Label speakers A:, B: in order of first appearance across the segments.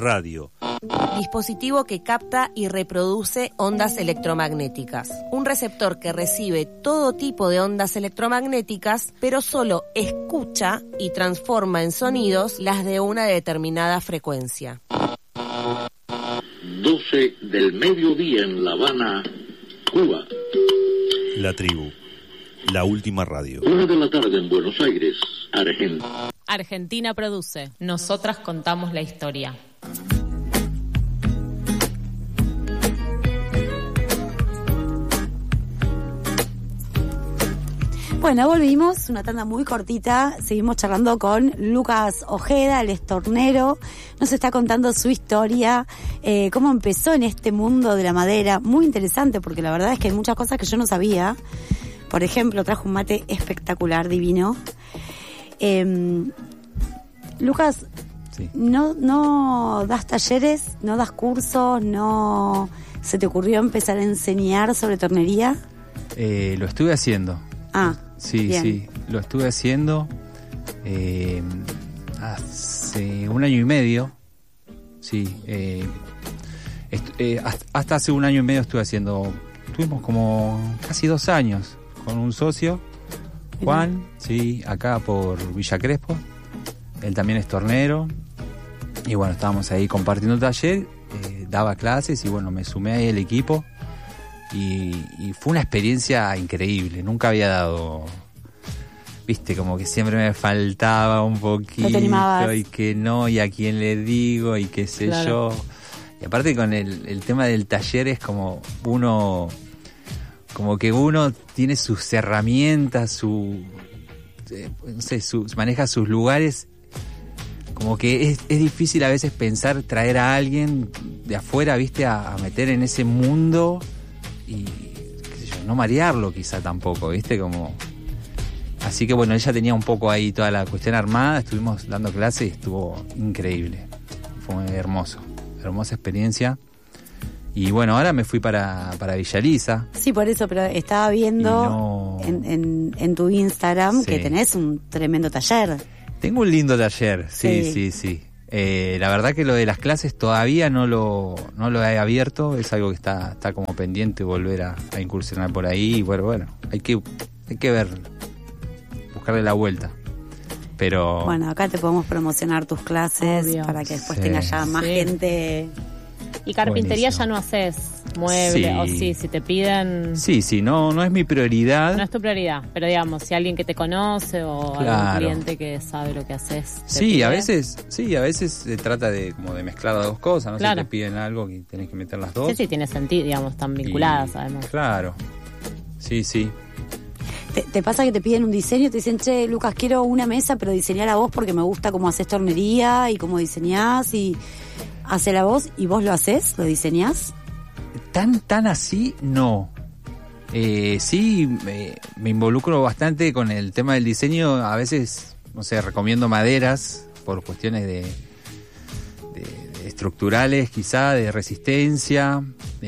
A: Radio.
B: Dispositivo que capta y reproduce ondas electromagnéticas. Un receptor que recibe todo tipo de ondas electromagnéticas, pero solo escucha y transforma en sonidos las de una determinada frecuencia.
C: 12 del mediodía en La Habana, Cuba.
A: La Tribu, la última radio.
C: 1 de la tarde en Buenos Aires, Argentina.
D: Argentina produce. Nosotras contamos la historia.
E: Bueno, volvimos, una tanda muy cortita, seguimos charlando con Lucas Ojeda, él es tornero, nos está contando su historia, cómo empezó en este mundo de la madera, muy interesante porque la verdad es que hay muchas cosas que yo no sabía. Por ejemplo, trajo un mate espectacular, divino. Lucas,
F: sí.
E: ¿No das talleres, no das cursos, no se te ocurrió empezar a enseñar sobre tornería?
F: Lo estuve haciendo.
E: Ah,
F: sí,
E: bien.
F: Sí, lo estuve haciendo hace 1 año y medio. Sí, hasta hace 1 año y medio estuve haciendo. Tuvimos como casi 2 años con un socio, Juan, sí, acá por Villa Crespo. Él también es tornero. Y bueno, estábamos ahí compartiendo el taller, daba clases y bueno, me sumé ahí al equipo. Y fue una experiencia increíble. Nunca había dado, viste, como que siempre me faltaba un poquito.
E: No te animabas.
F: Y que no, y a quién le digo, y qué sé yo. Y aparte con el tema del taller es como uno tiene sus herramientas, maneja sus lugares. Como que es difícil a veces pensar traer a alguien de afuera, viste, a meter en ese mundo. Y qué sé yo, no marearlo quizá tampoco, ¿viste? Como... Así que bueno, ella tenía un poco ahí toda la cuestión armada, estuvimos dando clases y estuvo increíble. Fue hermosa experiencia. Y bueno, ahora me fui para Villa Elisa.
E: Sí, por eso, pero estaba viendo en tu Instagram que tenés un tremendo taller.
F: Tengo un lindo taller, sí. La verdad que lo de las clases todavía no lo he abierto, es algo que está como pendiente volver a incursionar por ahí. Y bueno, hay que ver, buscarle la vuelta. Pero
E: bueno, acá te podemos promocionar tus clases. Obvio. Para que después tengas ya más gente.
D: Y carpintería buenísimo. Ya no haces muebles, o sí, si te piden...
F: Sí, no es mi prioridad.
D: No es tu prioridad, pero digamos, si alguien que te conoce o algún cliente que sabe lo que haces.
F: Sí, a veces se trata de como de mezclar las dos cosas, ¿no? Claro. Si te piden algo y tenés que meter las dos.
D: Sí, tiene sentido, digamos, están vinculadas además.
F: Claro, sí.
E: ¿Te pasa que te piden un diseño? Te dicen, che, Lucas, quiero una mesa, pero diseñala vos porque me gusta cómo haces tornería y cómo diseñás y... Hacela vos y vos lo haces, lo diseñás.
F: Tan así, no. Sí, me involucro bastante con el tema del diseño. A veces, no sé, recomiendo maderas por cuestiones de estructurales, quizá, de resistencia.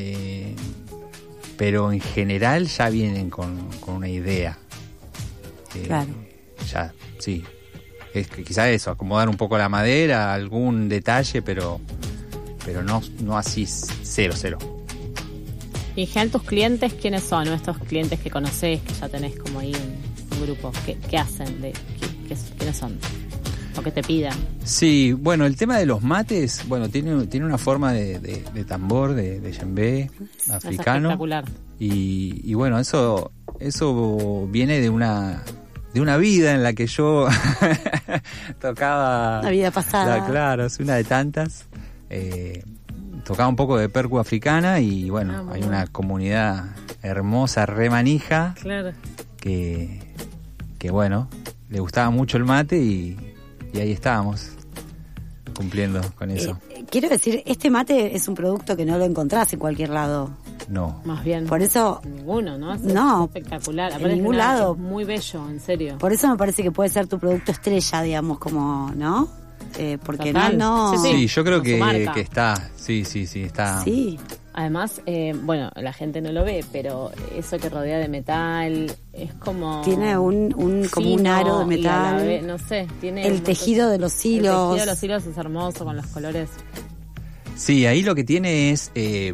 F: Pero en general ya vienen con una idea.
E: Claro.
F: Ya, sí. Es que quizá eso, acomodar un poco la madera, algún detalle, pero no así 0.
D: Y en general, tus clientes, ¿quiénes son? Estos clientes que conocés, que ya tenés como ahí un grupo, ¿qué hacen? ¿Quiénes son? ¿O que te pidan? Sí,
F: bueno, el tema de los mates, bueno, tiene una forma de tambor, de djembe africano.
D: Es espectacular.
F: Y bueno, eso viene de una vida en la que yo tocaba...
E: La vida pasada.
F: Claro, es una de tantas. Tocaba un poco de percu africana y bueno, hay una comunidad hermosa, remanija.
D: Claro.
F: Que bueno, le gustaba mucho el mate y ahí estábamos cumpliendo con eso.
E: Quiero decir, este mate es un producto que no lo encontrás en cualquier lado.
F: No.
D: Más bien.
E: Por eso...
D: Ninguno, ¿no? Es espectacular.
E: En ningún lado.
D: Es muy bello, en serio.
E: Por eso me parece que puede ser tu producto estrella, digamos, como, ¿no? Porque
D: total.
E: No...
F: Sí, yo creo que está. Sí, está.
E: Sí.
D: Además, bueno, la gente no lo ve, pero eso que rodea de metal es como...
E: Tiene como un aro de metal.
D: No sé, tiene...
E: El tejido de los hilos.
D: El tejido de los hilos es hermoso, con los colores
F: Sí, ahí lo que tiene es,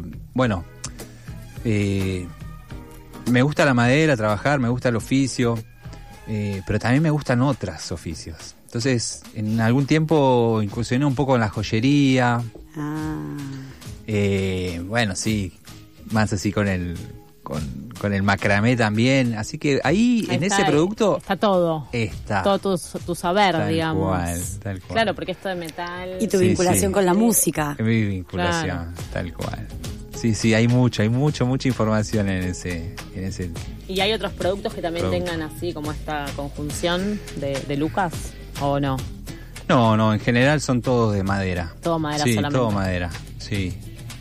F: me gusta la madera, trabajar, me gusta el oficio, pero también me gustan otros oficios. Entonces, en algún tiempo incursioné un poco en la joyería. Sí, más así con el macramé también. Así que ahí en ese producto
D: está todo. Todo tu saber,
F: tal
D: digamos.
F: Tal cual.
D: Claro, porque esto de metal.
E: Y tu vinculación con la música.
F: Mi vinculación, tal cual. Sí, hay mucha información en ese.
D: ¿Y hay otros productos que también tengan así como esta conjunción de Lucas o no?
F: No, en general son todos de madera.
D: Todo madera solamente.
F: Sí, todo madera. Sí.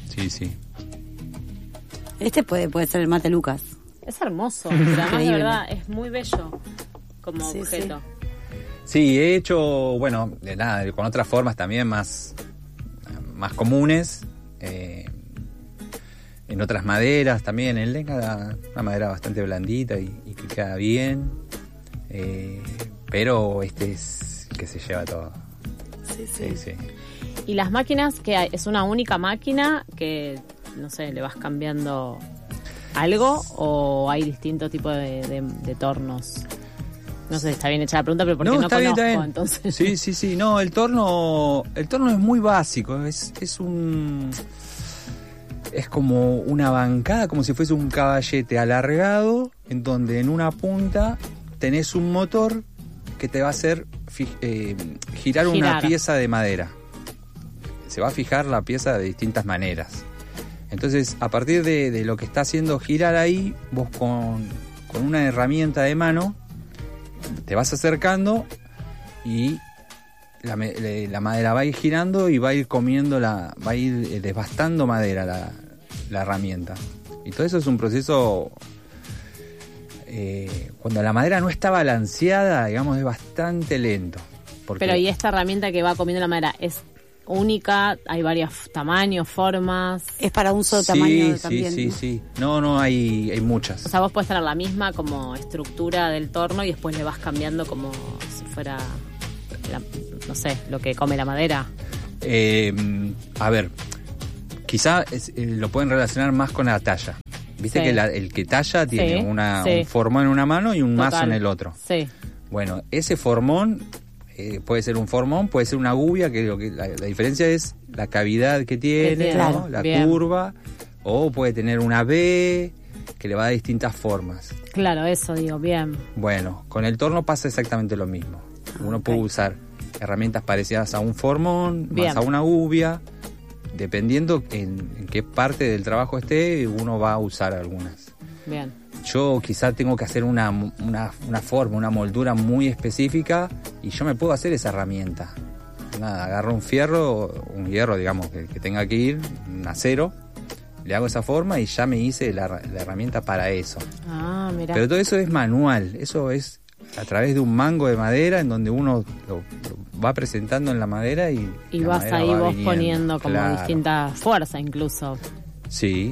E: Este puede ser el mate Lucas.
D: Es hermoso, pero además de verdad es muy bello como objeto.
F: Sí, he hecho, con otras formas también más comunes. En otras maderas también. El lenga, una madera bastante blandita y que queda bien. Pero este es que se lleva todo. Sí.
D: ¿Y las máquinas que hay? ¿Es una única máquina que, no sé, le vas cambiando algo o hay distintos tipos de tornos? No sé si está bien hecha la pregunta, pero porque no conozco, bien, está bien. Entonces.
F: Sí. No, el torno es muy básico. Es como una bancada, como si fuese un caballete alargado, en donde en una punta tenés un motor que te va a hacer girar una pieza de madera. Se va a fijar la pieza de distintas maneras. Entonces, a partir de lo que está haciendo girar ahí, vos con una herramienta de mano te vas acercando y la madera va a ir girando y va a ir comiendo, va a ir desbastando madera la herramienta. Y todo eso es un proceso, cuando la madera no está balanceada, digamos, es bastante lento.
D: Pero ¿y esta herramienta que va comiendo la madera es única? ¿Hay varios tamaños, formas?
E: ¿Es para un solo tamaño también?
F: Sí. No, hay muchas.
D: O sea, vos podés tener la misma como estructura del torno y después le vas cambiando como si fuera, no sé, lo que come la madera.
F: A ver, quizá lo pueden relacionar más con la talla. Viste que el que talla tiene un formón en una mano y un mazo en el otro. Sí. Bueno, ese formón puede ser un formón, puede ser una gubia, que la diferencia es la cavidad que tiene, ¿no? La curva, o puede tener una B que le va a dar distintas formas.
D: Claro, eso digo, bien.
F: Bueno, con el torno pasa exactamente lo mismo. Uno puede usar herramientas parecidas a un formón, más a una gubia, dependiendo en qué parte del trabajo esté, uno va a usar algunas.
D: Bien.
F: Yo quizá tengo que hacer una forma, una moldura muy específica y yo me puedo hacer esa herramienta. Nada, agarro un hierro, digamos, que tenga que ir, un acero, le hago esa forma y ya me hice la herramienta para eso.
D: Ah, mirá.
F: Pero todo eso es manual, eso es a través de un mango de madera en donde uno lo va presentando en la madera y
D: vas ahí vos viniendo, poniendo como distintas fuerzas incluso.
F: Sí.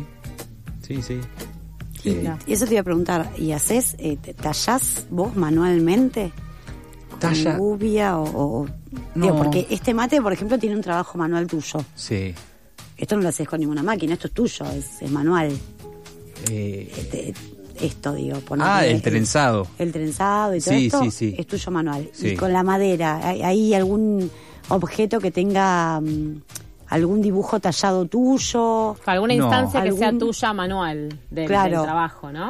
E: Y eso te iba a preguntar, ¿y haces, tallás vos manualmente?
F: ¿Talla?
E: ¿Con gubia o
F: no?
E: Digo, porque este mate, por ejemplo, tiene un trabajo manual tuyo.
F: Sí.
E: Esto no lo haces con ninguna máquina, esto es tuyo, es manual. Esto, digo.
F: El trenzado.
E: El trenzado y todo esto es tuyo manual. Sí. Y con la madera, ¿hay algún objeto que tenga algún dibujo tallado tuyo?
D: Alguna instancia que sea tuya manual del trabajo, ¿no?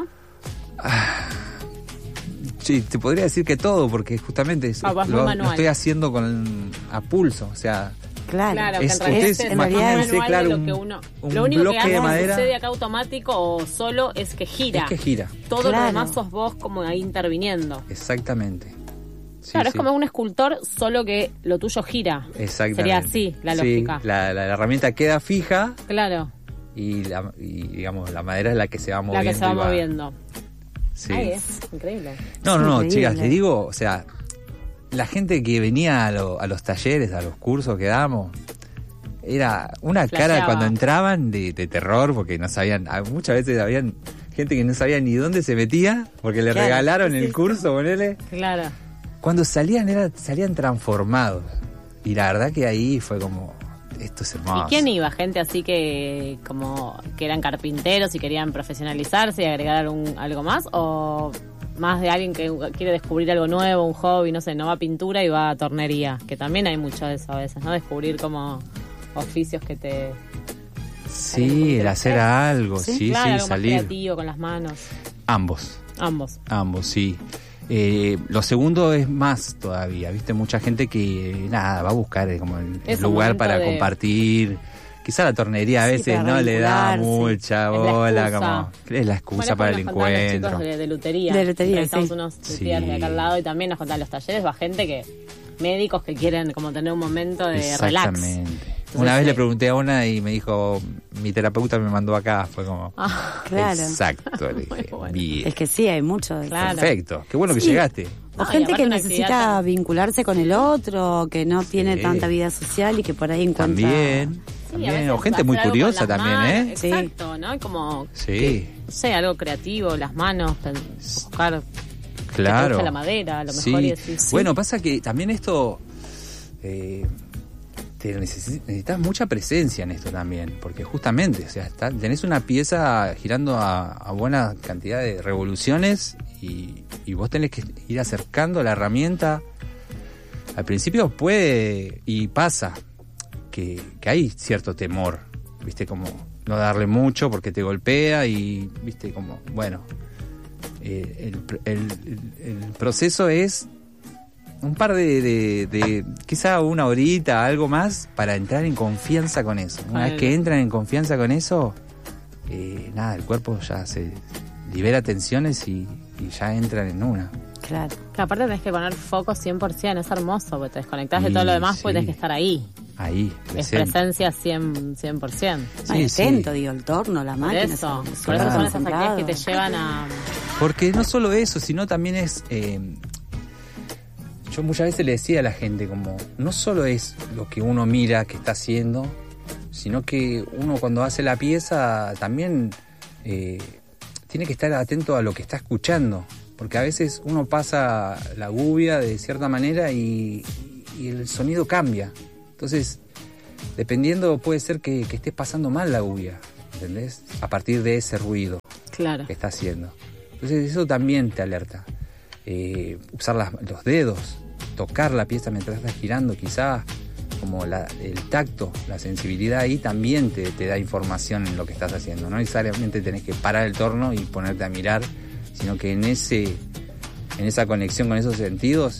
F: Sí, te podría decir que todo, porque justamente lo estoy haciendo a pulso, o sea...
E: Claro,
F: que en realidad
D: un lo único
F: bloque
D: que
F: de madera
D: sucede acá automático o solo es que gira.
F: Es que gira.
D: Todo lo demás sos vos como ahí interviniendo.
F: Exactamente.
D: Claro, es como un escultor, solo que lo tuyo gira.
F: Exactamente.
D: Sería así la lógica.
F: La herramienta queda fija.
D: Claro.
F: Y digamos, la madera es la que se va moviendo.
D: La que se va moviendo.
F: Sí.
D: Ay, es increíble.
F: No, chicas, les digo, o sea, la gente que venía a los talleres, a los cursos que damos, era una cara cuando entraban de terror, porque no sabían, muchas veces habían gente que no sabía ni dónde se metía, porque le regalaron el curso, ponele. Claro. Cuando salían transformados. Y la verdad que ahí fue como, esto es hermoso.
D: ¿Y quién iba? Gente así que eran carpinteros y querían profesionalizarse y agregar algo más, o más de alguien que quiere descubrir algo nuevo, un hobby, no sé, no va a pintura y va a tornería, que también hay mucho de eso a veces, ¿no? Descubrir como oficios que te...
F: Sí, el hacer algo, sí,
D: claro, algo
F: salir.
D: más creativo con las manos.
F: Ambos, sí. Lo segundo es más todavía, ¿viste? Mucha gente que, va a buscar como el lugar para compartir. Quizá la tornería a veces no le da mucha bola, como es la excusa para el encuentro.
D: Los chicos de lutería. Estamos unos luterías de acá al lado y también nos contan los talleres, va gente médicos que quieren como tener un momento de relax.
F: Exactamente. Una vez le pregunté a una y me dijo, mi terapeuta me mandó acá, fue como...
E: claro.
F: Exacto, le dije,
D: bueno.
F: bien.
E: Es que sí, hay mucho de eso.
D: Claro.
F: Perfecto, qué bueno que llegaste.
E: O gente que
D: una
E: necesita
D: actividad
E: vincularse con el otro, que no tiene tanta vida social y que por ahí encuentra...
F: También,
D: a veces
F: o gente muy
D: hacer algo
F: curiosa
D: con las
F: también,
D: manos,
E: Sí.
D: Exacto, ¿no? Como,
F: Sí.
D: no sé, algo creativo, las manos, buscar...
F: Claro.
D: Que te guste la madera, a lo mejor. Y decir,
F: Bueno, pasa que también esto... necesitas mucha presencia en esto también, porque justamente, o sea, tenés una pieza girando a buena cantidad de revoluciones y vos tenés que ir acercando la herramienta. Al principio puede y pasa que hay cierto temor, viste, como no darle mucho porque te golpea y viste como, bueno, el proceso es un par de quizá una horita, algo más, para entrar en confianza con eso. Una vez que entran en confianza con eso, el cuerpo ya se libera tensiones y ya entran en una.
E: Claro.
D: Que aparte tenés que poner foco 100%, es hermoso, porque te desconectás de todo lo demás, porque tenés que estar ahí.
F: Ahí,
D: Es
F: presente.
D: presencia 100%.
E: Atento, digo, el torno, la
D: Por
E: máquina.
D: eso
E: se-
D: son esas actividades
E: concentrado.
D: que te llevan a...
F: Porque no solo eso, sino también es... yo muchas veces le decía a la gente, como, no solo es lo que uno mira que está haciendo, sino que uno cuando hace la pieza también tiene que estar atento a lo que está escuchando. Porque a veces uno pasa la gubia de cierta manera y el sonido cambia. Entonces, dependiendo, puede ser que estés pasando mal la gubia, ¿entendés? A partir de ese ruido
D: Claro.
F: que está haciendo. Entonces eso también te alerta. Usar los dedos, tocar la pieza mientras estás girando, quizás como el tacto, la sensibilidad ahí también te da información en lo que estás haciendo. No necesariamente tenés que parar el torno y ponerte a mirar, sino que en esa conexión con esos sentidos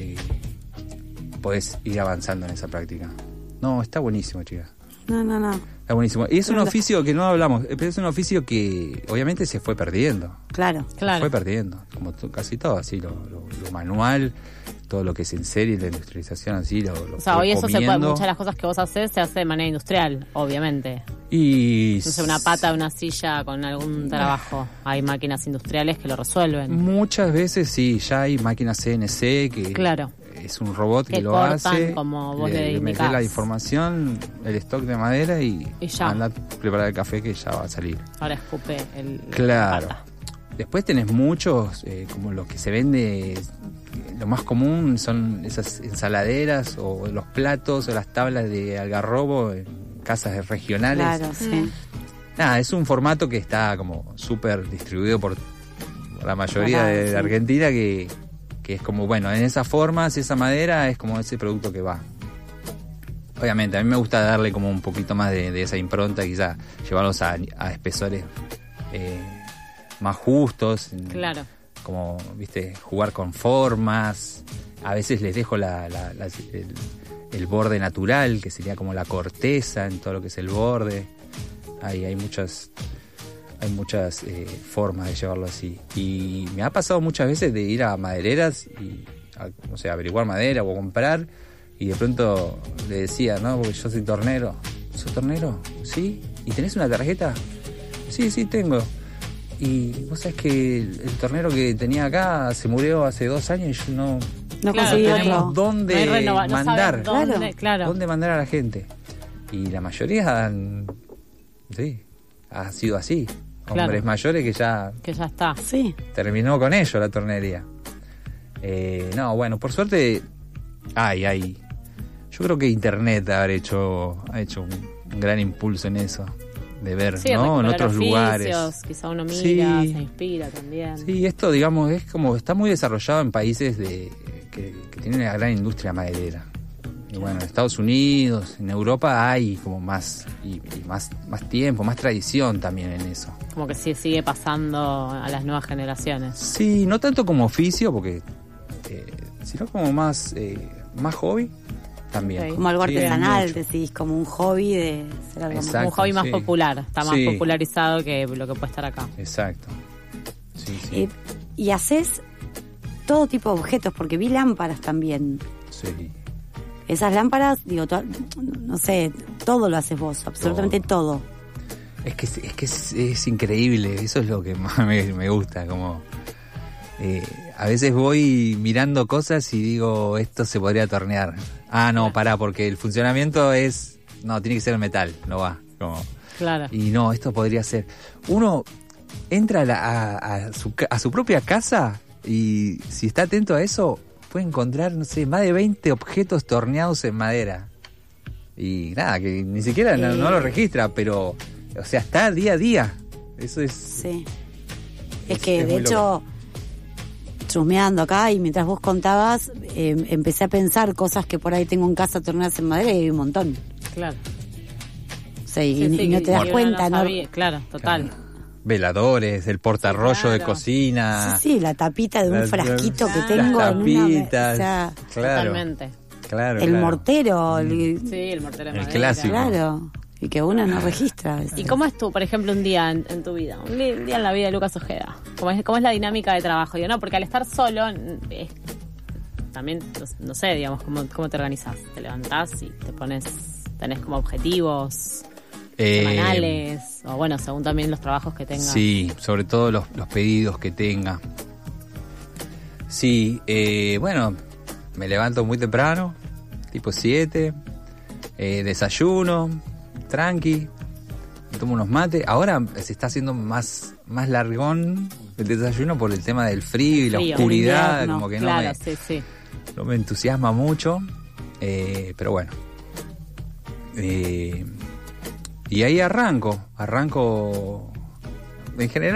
F: podés ir avanzando en esa práctica. No, está buenísimo, chica.
E: No.
F: Está buenísimo. Y es un oficio que no hablamos, pero es un oficio que obviamente se fue perdiendo.
E: Claro.
D: Claro.
F: Se fue perdiendo, como casi todo, así, lo manual, todo lo que es en serie, la industrialización, así, lo
D: O sea, hoy eso se puede,
F: comiendo.
D: muchas de las cosas que vos haces se hace de manera industrial, obviamente.
F: Y
D: No sé, una pata, una silla con algún trabajo. Hay máquinas industriales que lo resuelven.
F: muchas veces sí, ya hay máquinas CNC que
D: Claro.
F: es un robot que
D: Que
F: lo
D: cortan,
F: hace,
D: como vos le
F: metés
D: indicás.
F: la información, el stock de madera y
D: ya.
F: anda a preparar el café que ya va a salir.
D: Ahora escupe
F: Claro.
D: la pata.
F: Después tenés muchos, como los que se vende, lo más común son esas ensaladeras o los platos o las tablas de algarrobo en casas regionales.
E: Claro, sí.
F: Nada, es un formato que está como súper distribuido por la mayoría
E: Ajá,
F: de
E: sí.
F: Argentina, que es como, bueno, en esa forma, si esa madera es como ese producto que va. Obviamente, a mí me gusta darle como un poquito más de esa impronta, quizá llevarlos a espesores más justos.
D: Claro.
F: Como, viste, jugar con formas. A veces les dejo el borde natural, que sería como la corteza en todo lo que es el borde. Hay muchas formas de llevarlo así. Y me ha pasado muchas veces de ir a madereras y, no sé, averiguar madera o comprar, y de pronto le decía, no, porque yo soy tornero. ¿Sos tornero? ¿Sí? ¿Y tenés una tarjeta? Sí, tengo. Y vos sabés que el tornero que tenía acá se murió hace 2 años y yo no
D: Claro,
E: conseguí
F: tenemos
E: otro.
F: dónde
D: No hay no
F: mandar.
D: saben dónde, claro.
F: ¿Dónde mandar a la gente? Y la mayoría ha sido así.
D: Claro.
F: Hombres mayores que ya
D: Que ya está.
E: Sí.
F: terminó con ello la tornería. No, bueno, por suerte hay. Yo creo que Internet ha hecho un gran impulso en eso, de ver,
D: Sí,
F: ¿no? En
D: recuperar
F: otros
D: oficios,
F: lugares.
D: Quizá uno mira,
F: Sí.
D: se inspira también.
F: Sí, esto, digamos, es como está muy desarrollado en países que tienen una gran industria maderera. Y bueno, en Estados Unidos, en Europa hay como más y más tiempo, más tradición también en eso.
D: Como que sí sigue pasando a las nuevas generaciones.
F: Sí, no tanto como oficio, porque sino como más hobby también.
D: Ok.
E: Como algo
F: Sí,
E: artesanal,
F: mucho.
E: decís, como un hobby de ser algo más.
F: Exacto.
D: Un hobby más
F: sí.
D: popular, está más
F: Sí.
D: popularizado que lo que puede estar acá.
F: Exacto. Sí, sí.
E: Y haces todo tipo de objetos, porque vi lámparas también.
F: Sí.
E: Esas lámparas, digo, no sé, todo lo haces vos, absolutamente todo.
F: Es que es increíble, eso es lo que más me gusta, como a veces voy mirando cosas y digo, esto se podría tornear. Ah, no, pará, porque el funcionamiento tiene que ser metal, no va, como,
D: Claro.
F: y no, esto podría ser. Uno entra a su propia casa y si está atento a eso, puede encontrar, no sé, más de 20 objetos torneados en madera. Y nada, que ni siquiera no lo registra, pero, o sea, está día a día. Eso es...
E: Sí. Es que,
F: es
E: de
F: muy
E: hecho, chusmeando acá y mientras vos contabas, empecé a pensar cosas que por ahí tengo en casa torneadas en madera y hay un montón.
D: Claro.
E: O sea, y
D: Sí,
E: no
D: que
E: te das
D: uno
E: cuenta, ¿no?
D: sabía. Claro, total.
F: Veladores, el portarrollo de
D: Claro.
F: cocina.
E: Sí, la tapita de un
F: Las-
E: frasquito que
F: las
E: tengo en una...
F: tapitas.
E: O sea,
F: Claro,
D: Totalmente.
F: claro.
E: el
F: claro.
E: mortero,
D: Sí, el mortero de
F: El
D: madera.
F: clásico.
E: claro, y que uno no registra.
D: ¿Y cómo es tú, por ejemplo, un día en tu vida? Un día en la vida de Lucas Ojeda. ¿Cómo es la dinámica de trabajo? Digo, no, porque al estar solo, también, no sé, digamos, ¿cómo te organizás? ¿Te levantás y tenés como objetivos semanales? O bueno, según también los trabajos que tengas.
F: Sí, sobre todo los pedidos que tenga. Sí, bueno, me levanto muy temprano, tipo 7, desayuno, tranqui, me tomo unos mates. Ahora se está haciendo más largón el desayuno por el tema del frío y la
D: Frío,
F: oscuridad,
E: invierno,
F: como que
D: Claro, sí.
F: no me entusiasma mucho, pero bueno. Y ahí arranco en general.